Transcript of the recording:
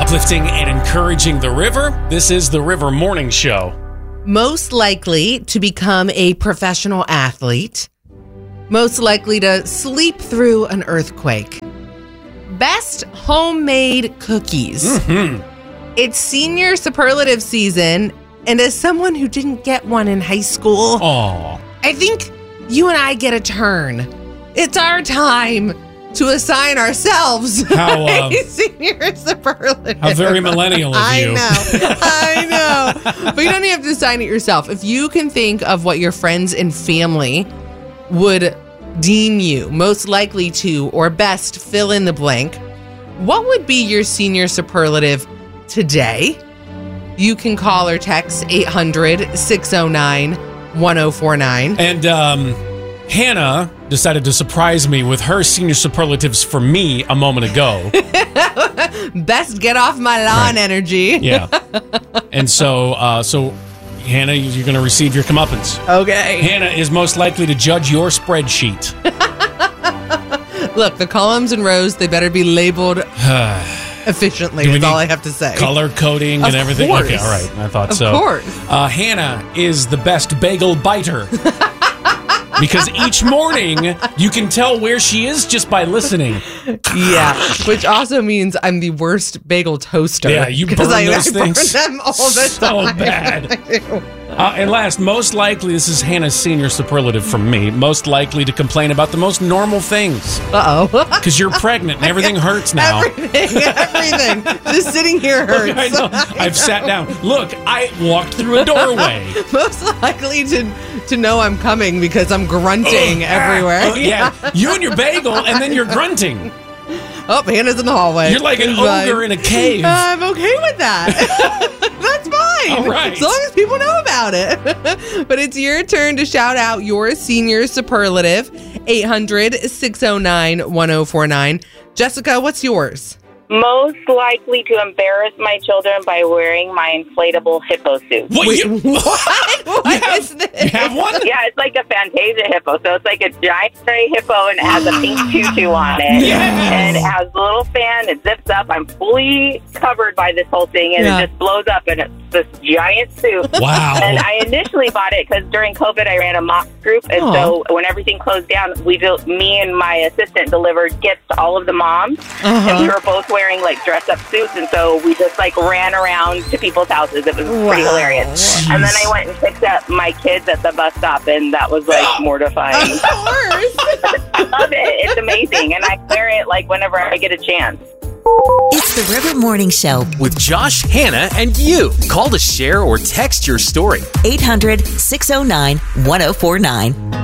Uplifting and encouraging the river. This is the River Morning Show. Most likely to become a professional athlete. Most likely to sleep through an earthquake. Best homemade cookies. It's senior superlative season, and as someone who didn't get one in high school, I think you and I get a turn. It's our time to assign ourselves a senior superlative. How very millennial of you. I know. But you don't even have to assign it yourself. If you can think of what your friends and family would deem you most likely to or best fill in the blank, what would be your senior superlative today? You can call or text 800-609-1049. And Hannah decided to surprise me with her senior superlatives for me a moment ago. Best get off my lawn energy. Yeah. And so Hannah, you're going to receive your comeuppance. Okay. Hannah is most likely to judge your spreadsheet. Look, the columns and rows, they better be labeled efficiently, is all I have to say. Color coding and everything? Course. Okay, all right. I thought so. Of course. Hannah is the best bagel biter. Because each morning, you can tell where she is just by listening. Yeah, which also means I'm the worst bagel toaster. Yeah, you burn those things. I burn them all the so time. bad. And last, most likely, this is Hannah's senior superlative from me, most likely to complain about the most normal things. Uh-oh. Because you're pregnant and everything hurts now. Everything. Just sitting here hurts. Look, I know. I've sat down. Look, I walked through a doorway. Most likely to know I'm coming because I'm grunting everywhere. Oh, yeah. You and your bagel, and then you're grunting. Oh, Hannah's in the hallway. You're like an ogre in a cave. I'm okay with that. That's fine. All right. As long as people know about it. But it's your turn to shout out your senior superlative. 800-609-1049. Jessica, what's yours? Most likely to embarrass my children by wearing my inflatable hippo suit. What? What is this? You have one? Yeah, it's like a Fantasia hippo. So it's like a giant gray hippo and it has a pink tutu on it. Yes. And it has a little fan. It zips up. I'm fully covered by this whole thing. And it just blows up. And it's this giant suit. Wow. And I initially bought it because during COVID, I ran a mock group. And so when everything closed down, me and my assistant delivered gifts to all of the moms. And we were both wearing like dress-up suits. And so we just like ran around to people's houses. It was pretty hilarious. Jeez. And then I went and picked up my kids at the bus stop, and that was like mortifying. Of course. I love it. It's amazing. And I wear it like whenever I get a chance. It's the River Morning Show. With Josh, Hannah, and you. Call to share or text your story. 800-609-1049.